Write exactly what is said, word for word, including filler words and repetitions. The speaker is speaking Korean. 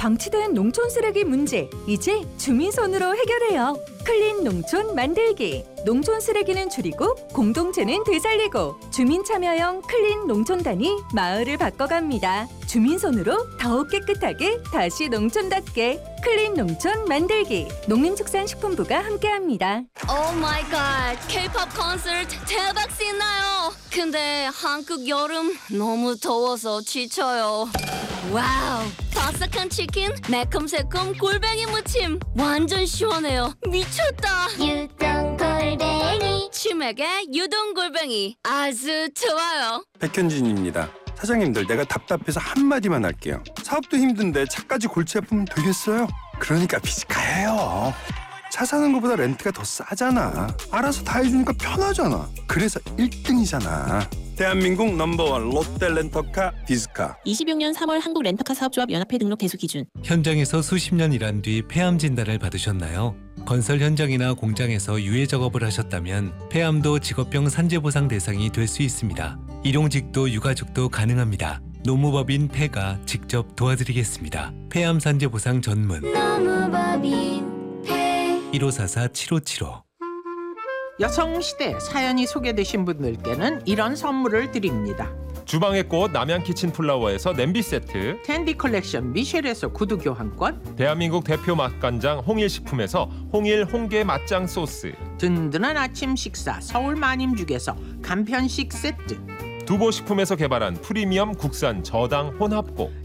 방치된 농촌 쓰레기 문제, 이제 주민손으로 해결해요. 클린 농촌 만들기. 농촌 쓰레기는 줄이고 공동체는 되살리고 주민 참여형 클린 농촌단이 마을을 바꿔갑니다. 주민손으로 더욱 깨끗하게 다시 농촌답게 클린 농촌 만들기. 농림축산식품부가 함께합니다. 오 마이 갓, K-팝 콘서트 대박 신나요. 근데 한국 여름 너무 더워서 지쳐요. 와우, 바삭한 치킨, 매콤새콤 골뱅이 무침 완전 시원해요. 미쳤다. 유동 골뱅이 치맥에 유동 골뱅이 아주 좋아요. 백현진입니다. 사장님들, 내가 답답해서 한마디만 할게요. 사업도 힘든데 차까지 골치 아프면 되겠어요? 그러니까 비즈카예요. 차 사는 것보다 렌트가 더 싸잖아. 알아서 다 해주니까 편하잖아. 그래서 일 등이잖아. 대한민국 넘버원 롯데 렌터카 비즈카. 이십육 년 삼월 한국 렌터카 사업조합 연합회 등록 대수 기준. 현장에서 수십 년 일한 뒤 폐암 진단을 받으셨나요? 건설 현장이나 공장에서 유해 작업을 하셨다면 폐암도 직업병 산재보상 대상이 될 수 있습니다. 일용직도 유가족도 가능합니다. 노무법인 폐가 직접 도와드리겠습니다. 폐암 산재보상 전문 노무법인 폐 일오사사 칠오칠오. 여성시대 사연이 소개되신 분들께는 이런 선물을 드립니다. 주방의 꽃 남양 키친 플라워에서 냄비 세트, 텐디 컬렉션 미셸에서 구두 교환권, 대한민국 대표 맛간장 홍일식품에서 홍일 홍게 맛장 소스, 든든한 아침 식사 서울 마님죽에서 간편식 세트, 두보식품에서 개발한 프리미엄 국산 저당 혼합곡,